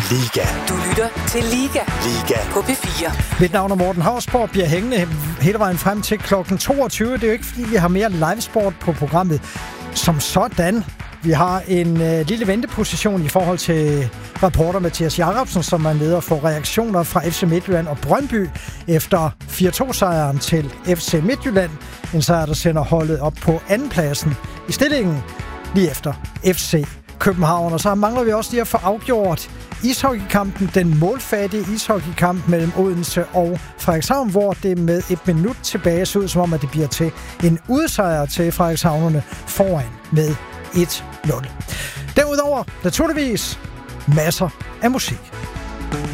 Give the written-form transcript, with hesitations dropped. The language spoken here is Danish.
Liga. Du lytter til Liga. Liga På P4. Mit navn er Morten Hausborg, bliver hængende hele vejen frem til klokken 22. Det er jo ikke, fordi vi har mere livesport på programmet som sådan. Vi har en lille venteposition i forhold til reporter Mathias Jacobsen, som er nede og får reaktioner fra FC Midtjylland og Brøndby efter 4-2-sejren til FC Midtjylland. En sejr, der sender holdet op på andenpladsen i stillingen lige efter FC København. Og så mangler vi også lige at få afgjort ishockeykampen, den målfattige ishockeykamp mellem Odense og Frederikshavn, hvor det med et minut tilbage ser ud som om, at det bliver til en udsejr til Frederikshavnerne foran med 1-0. Derudover naturligvis masser af musik.